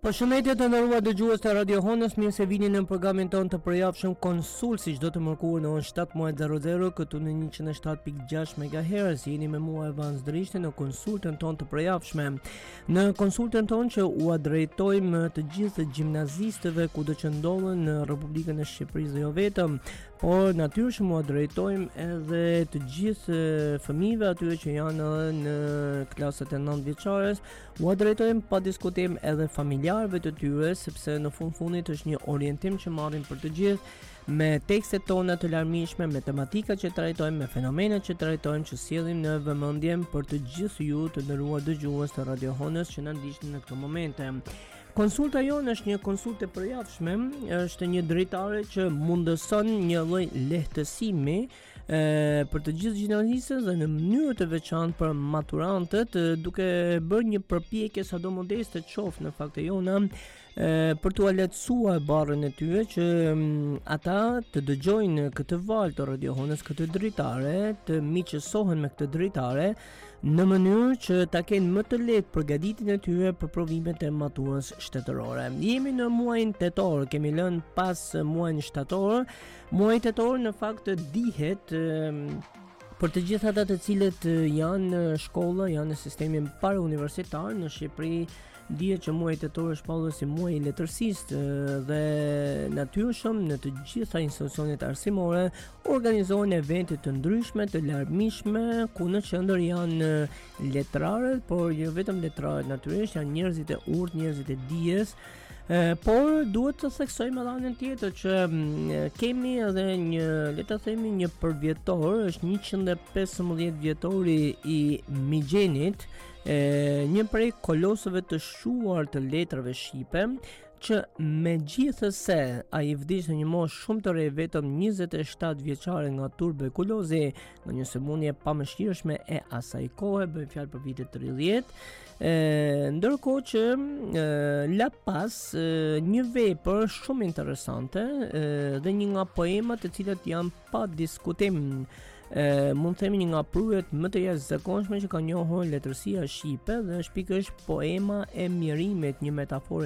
Përshëndetje të nderuar dëgjues të Radio Honës, mirë se vini në programin ton të përjavshëm Konsul, si çdo të mërkurë në orën 17:00 këtu në 107.6 MHz. Jeni me mua Evans Drishti në konsultën ton të përjavshme. Në konsultën ton që u drejtojmë të gjithë gjimnazistëve kudo që ndodhen në Republikën e Shqipërisë dhe jo vetëm, por natyrshëm u drejtojmë edhe të gjithë fëmijëve atyre që janë në klasat e 9 vjeçares, u drejtojmë pa diskutim edhe familjarëve të tyre, sepse në fundit është një orientim që marrim për të gjithë me tekstet tona të larmishme, me tematikat që trajtojmë, me fenomenet që trajtojmë, që sjellim në vëmendje për të gjithë ju të nderuar dëgjues të Radio Honës që na ndiqni në këtë momente. Konsulta jonë është një konsultë e përjavshme, është një dritare që mundëson një lloj lehtësimi për të gjithë gjimnazistët dhe në mënyrë të veçantë për maturantët, duke bërë një përpjekje sado modeste qoftë në fakt e jona për t'u lehtësuar barrën e tyre që ata të dëgjojnë këtë valë të Radio Honës, këtë dritare, të miqësohen me këtë dritare në mënyrë që ta kenë më të lehtë përgatitjen e tyre për provimet e maturës shtetërore. Jemi në muajin tetor, kemi lënë pas muajin shtator. Muaji tetor në fakt dihet për të gjithë ata të cilët janë në shkolla, janë në sistemin parauniversitar në Shqipëri. Dihet që muaji tetor është shpallur si muaji i letërsisë dhe natyrshëm në të gjitha institucionet arsimore organizohen evente të ndryshme, të larmishme, ku në qendër janë letrarët, por jo vetëm letrarët, natyrisht janë njerëzit e urtë, njerëzit e dijes. Por duhet të theksojmë edhe anën tjetër që kemi edhe një, le ta themi, një përvjetor, është 115 vjetori i Migjenit, një prej kolosëve të shuar të letrave shqipe, që megjithëse ai vdiq në një moshë shumë të re, vetëm 27 vjeçare nga tuberkulozi, nga një sëmundje pamëshirshme e asaj kohe, bëjmë fjalë për vitet 30. Ndërkohë që la pas një vepër shumë interesante dhe një nga poemat të cilat janë pa diskutim, mund të themi një nga prurjet më të jashtëzakonshme që ka njohur letërsia shqipe, dhe është pikërisht poema e mjerimit, një metaforë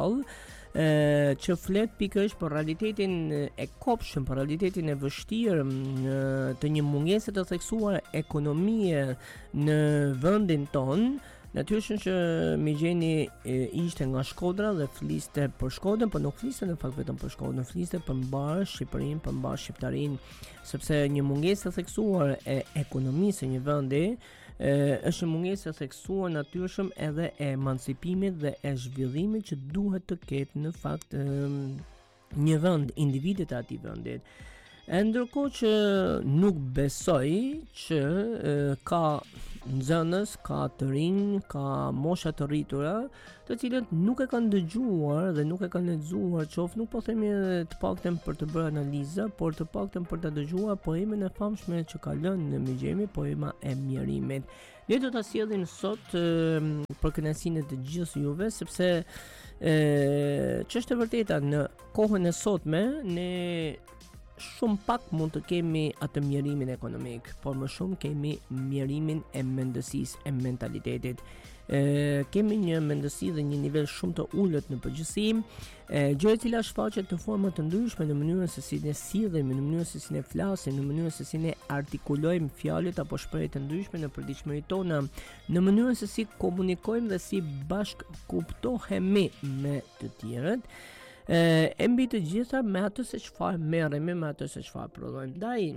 gjallë që flet pikërisht për realitetin e kopshëm, për realitetin e vështirë të një mungese të theksuar ekonomie në vendin ton. Natyrisht që Migjeni ishte nga Shkodra dhe fliste për Shkodrën, por nuk fliste në fakt vetëm për Shkodrën, fliste për mbar Shqipërinë, për mbar shqiptarinë, sepse një mungesë e theksuar e ekonomisë së një vendi është një mungesë e theksuar natyrisht edhe e emancipimit dhe e zhvillimit që duhet të ketë në fakt një vend, individët e atij vendi. Ndërkohë që nuk besoj që ka nxënës, ka të rinj, ka mosha të rritura, të cilët nuk e kanë dëgjuar dhe nuk e kanë lexuar, qoftë nuk po themi të paktën për të bërë analiza, por të paktën për të dëgjuar poemën e famshme që ka lënë në Migjeni, poema e mjerimit. Ne do ta sjellim sot për kënaqësinë e të gjithë juve, sepse ç'është e vërteta në kohën e sotme ne shumë pak mund të kemi atë mjerimin ekonomik, por më shumë kemi mjerimin e mendësisë, e mentalitetit. Kemi një mendësi dhe një nivel shumë të ulët në përgjithësi, gjë e cila shfaqet në forma të ndryshme, në mënyrën se si ne sillemi, në mënyrën se si ne flasim, në mënyrën se si ne artikulojmë fjalët apo shprehjet të ndryshme në përditshmërinë tona, në mënyrën se si komunikojmë dhe si bashk kuptohemi me të tjerët. E mbi të gjitha me atë se çfarë merremi, me atë se çfarë prodhojmë.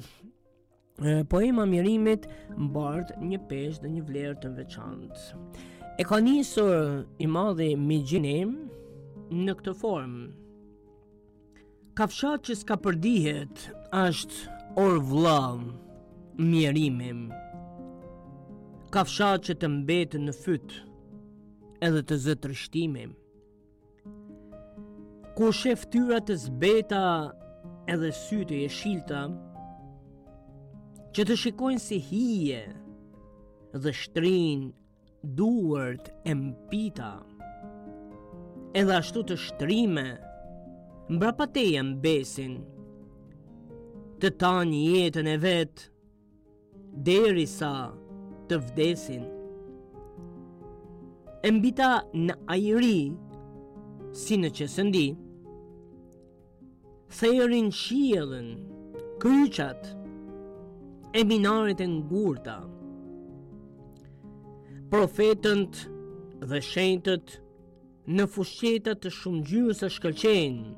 Ndaj poema mjerimit mbart një peshë dhe një vlerë të veçantë. E ka nisur i madhi Migjeni në këtë formë: kafshat që s'ka përdihet është or vlla mjerimim, kafshat që të mbetën në fyt edhe të zë trishtimim, ku shef tyra të zbeta edhe sytë e jeshilta, që të shikojnë si hije dhe shtrin duart e mpita, edhe ashtu të shtrime mbrapa teja mbesin, të tanë jetën e vet derisa të vdesin. E mbita në ajri si në qesëndi, therin qiellin, kryqat e minaret e ngurta, profetët dhe shenjtët në fushqeta të shumëgjyrës së shkëlqejnë,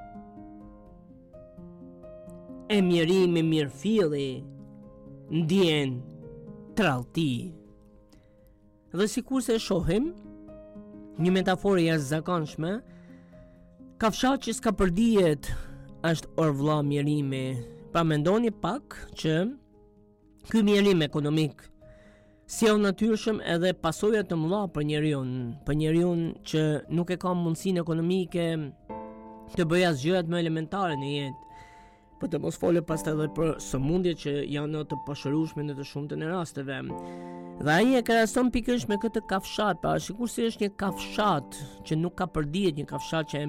e mjerimi mirëfilli ndjen trallti. Dhe sikurse e shohim, një metaforë jashtëzakonshme, kafshat që s'ka përdihet është orvlla mjerimi. Pa mendoni pak që ky mjerim ekonomik sjell natyrshëm edhe pasoja të mëdha për njeriu që nuk e ka mundësinë ekonomike të bëjë as gjërat më elementare në jetë. Për të mos folë pastaj edhe për sëmundjet që janë të pashërueshme në të shumtën e rasteve. Dhe ai e krahason pikërisht me këtë kafshat, pra sikurse është një kafshat që nuk ka përdihet, një kafshat që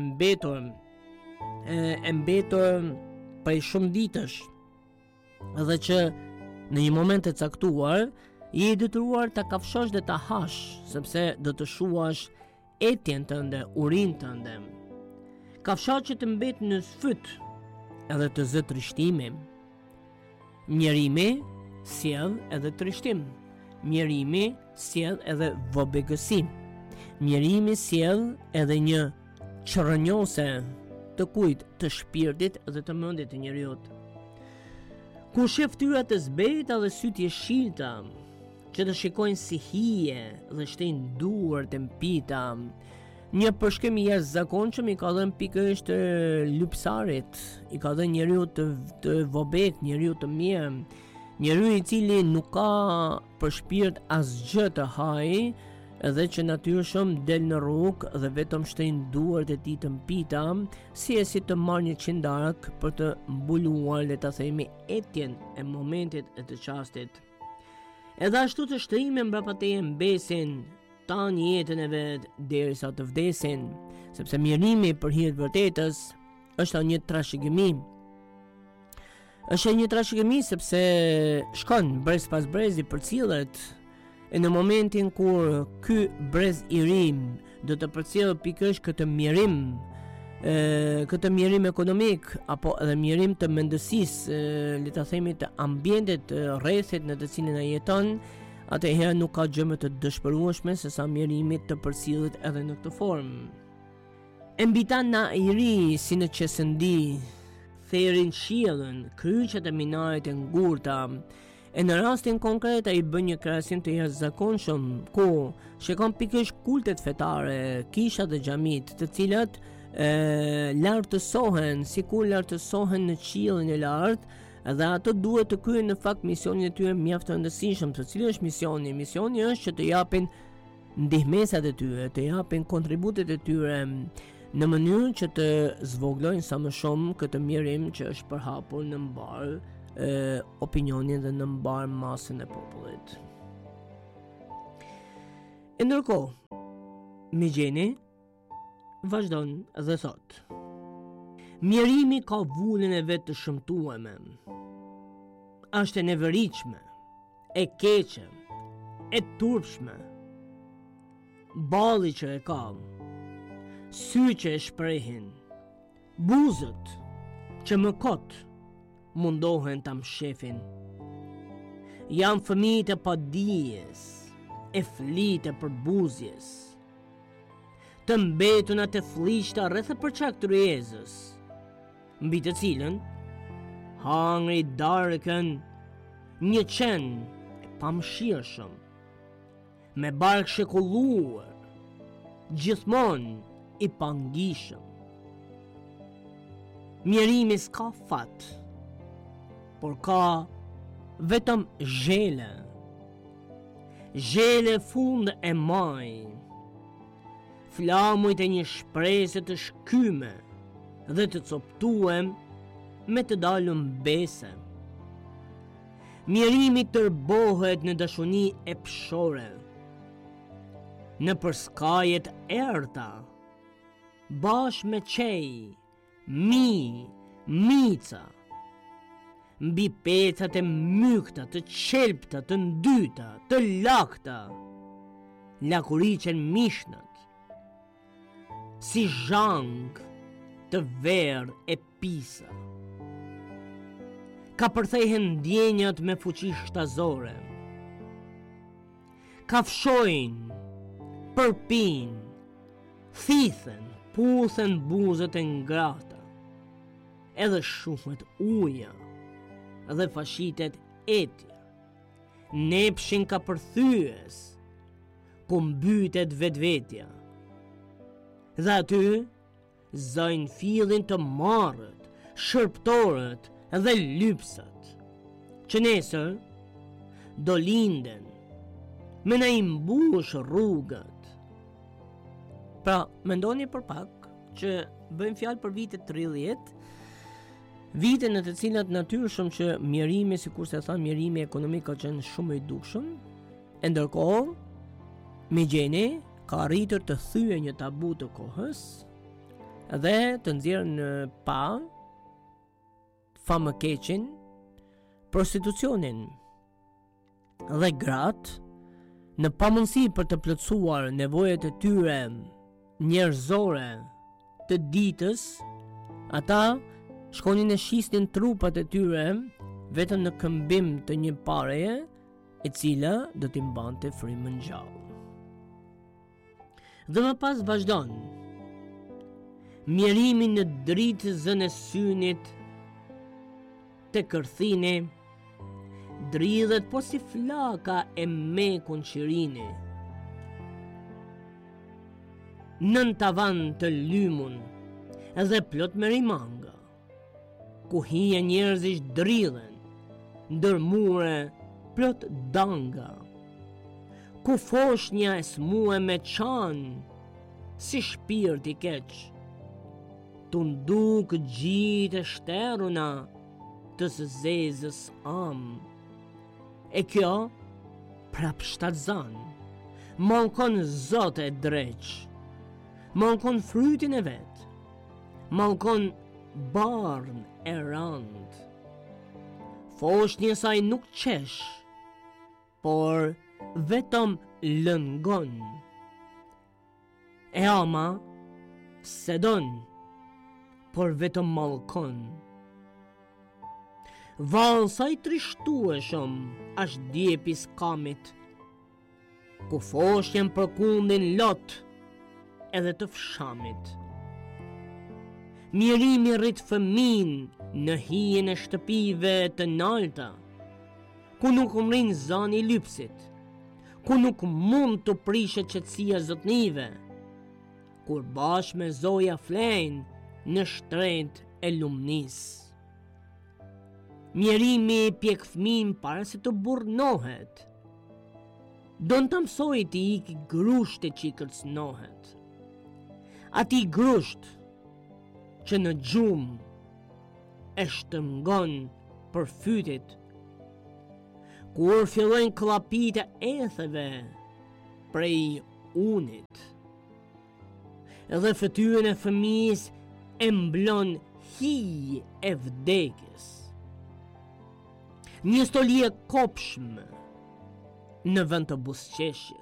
e mbetur prej shumë ditësh, dhe që në një moment të caktuar je i detyruar ta kafshosh dhe ta hash, sepse do të shuash etjen tënde, urinë tënde. Kafshat që të mbet në fyt edhe të zë trishtimi. Mjerimi sjell edhe trishtim. Mjerimi sjell edhe vobegësi. Mjerimi sjell edhe një çrrënjose të kujt, të shpirtit dhe të mendit të njerëzit. Ku shef fytyra të zbeta dhe syt jeshilta, që të shikojnë si hije dhe shtejnë duart e mpita, një përshkrim i jashtëzakonshëm i ka dhënë pikërisht lypsarit, i ka dhënë njeriu të vobek, njeriu të mirë, njeriu i cili nuk ka për shpirt asgjë të hajë, edhe që natyrshëm del në rrugë dhe vetëm shtejnë duart e tij të mpita, si të marrë një qindarak për të mbuluar, le ta themi, etjen e momentit e të çastit. Edhe ashtu të shtrime mbrapa teje mbesin tani jetën e vet derisa të vdesin, sepse mjerimi për hir të vërtetës është një trashëgimi. Është një trashëgimi sepse shkon brez pas brezi, përcillet, e në momentin kur ky brez i ri do të përcjellë pikërisht këtë mjerim ekonomik apo edhe mjerim të mendësisë, le ta themi të ambientit rrethit në të cilin ai jeton, atëherë nuk ka gjë më të dëshpërueshme se sa mjerimi të përcjellet edhe në këtë formë. E mbitan na i ri si në qesëndi, therin qiellin, kryqet e minaret e ngurta. E në rastin konkret ai bën një krahasim të jashtëzakonshëm ku shikon pikërisht kultet fetare, kishat dhe xhamit, të cilat lartësohen, sikur lartësohen në qiellin e lartë, dhe ato duhet të kryejnë në fakt misionin e tyre mjaft të rëndësishëm. Se cili është misioni? Misioni është që të japin ndihmesat e tyre, të japin kontributet e tyre në mënyrë që të zvoglojnë sa më shumë këtë mjerim që është përhapur në mbar opinionin dhe në mbar masën e popullit. E ndërkohë, Migjeni vazhdon dhe thot: mjerimi ka vullin e vet të shëmtueme. Është e neveritshme, e keqe, e turpshme. Balli që e ka, sy që e shprehin, buzët që më kot mundohen ta mshefin. Jam fëmijët e padijes, e flitë e përbuzjes, të mbetuna të flishta rreth e përçak të ryezës, mbi të cilën hangri darkën një qen e pamshirshëm, me bark shekulluar, gjithmonë i pangishëm. Mjerimi s'ka fat, por ka vetëm zhele fund e maj, flamujt e një shpresë të shkyme dhe të coptuem me të dalën bese. Mjerimi tërbohet në dashuni e pshore, në përskajet erta, bash me qej, mica, mbi pecat e mykta, të qelpta, të ndyta, të lakta, lakuriqen mishnat. si zhang të verë e pisa. Ka përthehen ndjenjat me fuqi shtazore. Ka fshojnë, përpinë, thithen, puthen buzët e ngrata, edhe shumët uja dhe fashitet etja. Nepshin ka përthyes, ku mbytet vetvetja. Dhe aty, zajnë fillin të marrët, shërptorët dhe lypsat, që nesër do linden, me na imbush rrugët. Pra, mendoni për pak që bëjmë fjalë për vitet 30, vite në të cilat natyrshëm që mjerimi, sikur se thamë, mjerimi ekonomik ka qenë shumë i dukshëm, e ndërkohë Migjeni ka arritur të thyejë një tabu të kohës dhe të nxjerrë në pa famëkeqin, prostitucionin dhe gratë në pamundësi për të plotësuar nevojat e tyre njerëzore të ditës, ata shkonin e shisnin trupat e tyre vetëm në këmbim të një pareje e cila do t'i mbante frymën gjallë. Dhe më pas vazhdon mjerimi në dritëzën e synit të kërthini, dridhet po si flaka e mekun qirini. Nën tavan të lymun edhe plot me rimanga, ku hija njerëzish dridhen, ndër mure plot danga, ku foshnja e smue me qanë, si shpirt i keq, tu nduk gjitë e shteruna të së zezës am. E kjo prap shtatzan, mankon zote e dreq, mankon frytin e vet, mankon barn e rand. Foshnja saj nuk qesh, por vetëm lëngon. E ama se don, por vetëm mallkon. Valsa i trishtueshëm as djepi skamit, ku foshnjen përkundin lot edhe të fshamit. Mjerimi rrit fëmin në hijen e shtëpive të nalta, ku nuk mrin zani lypsit, ku nuk mund të prishet qetësia zotnive, kur bashkë me zoja flejnë në shtret e lumnis. Mjerimi pjek fëmin para se të burnohet, don të mësoj të iki grusht e që i kërcnohet. Ati grusht që në gjumë e shtëngon për fytit, kur fillojnë klapit e etheve prej unit, edhe fytyrën e fëmijës e mblon hij e vdekjes. Një stoli e kopshme në vend të buzëqeshjes.